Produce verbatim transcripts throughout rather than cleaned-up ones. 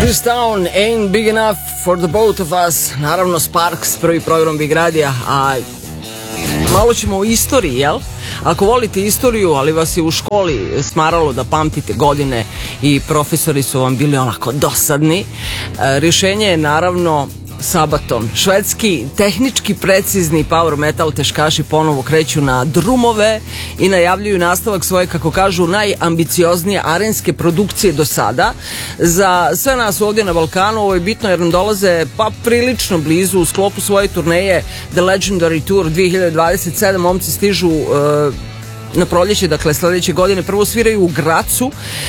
This town ain't big enough for the both of us. Naravno Sparks, prvi program Big Radija, a malo ćemo o istoriji, jel? Ako volite istoriju, ali vas je u školi smaralo da pamtite godine i profesori su vam bili onako dosadni, rješenje je naravno Sabaton. Švedski, tehnički precizni power metal teškaši ponovo kreću na drumove i najavljuju nastavak svoje, kako kažu, najambicioznije arenske produkcije do sada. Za sve nas ovdje na Balkanu ovo je bitno jer nam dolaze pa prilično blizu. U sklopu svoje turneje The Legendary Tour dvije hiljade dvadeset sedam momci stižu uh, na proljeće, dakle sljedeće godine. Prvo sviraju u Gracu uh,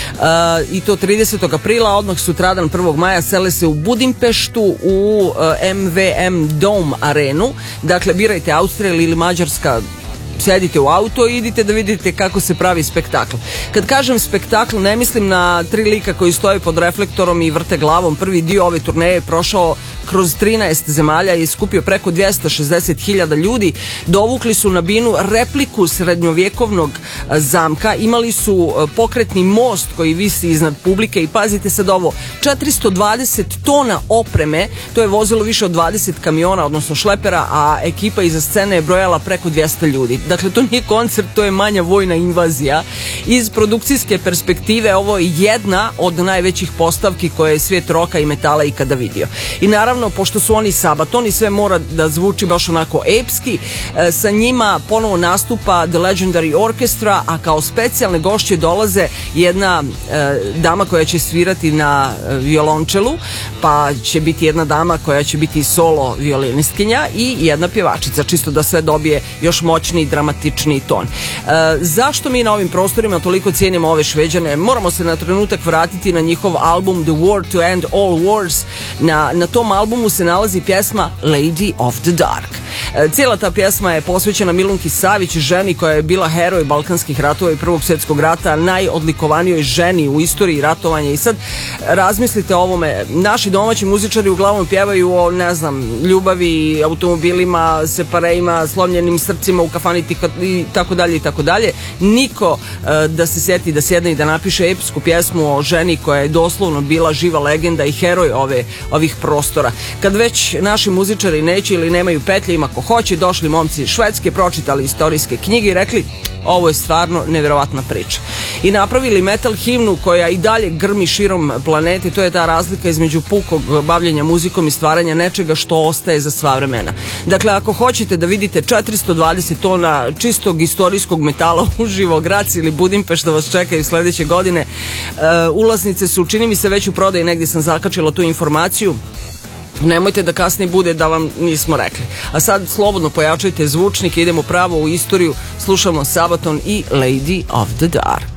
i to tridesetog aprila, odmah sutradan prvog maja sele se u Budimpeštu u uh, M V M Dome arenu. Dakle, birajte Austrija ili Mađarska, sedite u auto i idite da vidite kako se pravi spektakl. Kad kažem spektakl, ne mislim na tri lika koji stoje pod reflektorom i vrte glavom. Prvi dio ove turneje je prošao kroz trinaest zemalja i skupio preko dvjesto šezdeset hiljada ljudi. Dovukli su na binu repliku srednjovjekovnog zamka, imali su pokretni most koji visi iznad publike i pazite sad ovo, četiristo dvadeset tona opreme, to je vozilo više od dvadeset kamiona, odnosno šlepera, a ekipa iza scene je brojala preko dvjesto ljudi. Dakle, to nije koncert, to je manja vojna invazija. Iz produkcijske perspektive ovo je jedna od najvećih postavki koje je svijet roka i metala ikada vidio. I naravno, pošto su oni Sabaton i sve mora da zvuči baš onako epski, sa njima ponovo nastupa The Legendary Orchestra, a kao specijalne gošće dolaze jedna e, dama koja će svirati na e, violončelu, pa će biti jedna dama koja će biti solo violinistkinja i jedna pjevačica, čisto da sve dobije još moćni dramatični ton. E, zašto mi na ovim prostorima toliko cijenimo ove Šveđane? Moramo se na trenutak vratiti na njihov album The War to End All Wars. Na, na tom albumu se nalazi pjesma Lady of the Dark. E, cijela ta pjesma je posvećena Milunki Savić, ženi koja je bila heroj Balkanskih ratova i Prvog svjetskog rata, najodlikovanijoj ženi u istoriji ratovanja. I sad razmislite o ovome, naši domaći muzičari uglavnom pjevaju o, ne znam, ljubavi, automobilima, separejima, slomljenim srcima u kafani i tako dalje i tako dalje. Niko e, da se sjeti da sjedne i da napiše epsku pjesmu o ženi koja je doslovno bila živa legenda i heroj ove, ovih prostora. Kad već naši muzičari neće ili nemaju petlje, ima ko hoće, došli momci iz Švedske, pročitali istorijske knjige i rekli ovo je stvarno nevjerovatna priča. I napravili metal himnu koja i dalje grmi širom planete. To je ta razlika između pukog bavljenja muzikom i stvaranja nečega što ostaje za sva vremena. Dakle, ako hoćete da vidite četiristo dvadeset tona čistog istorijskog metala uživo, Grac ili Budimpešta vas čekaju sljedeće godine. E, ulaznice su, čini mi se, već u prodaji, negdje sam zakačila tu informaciju. Nemojte da kasnije bude da vam nismo rekli. A sad slobodno pojačajte zvučnik i idemo pravo u istoriju. Slušamo Sabaton i Lady of the Dark.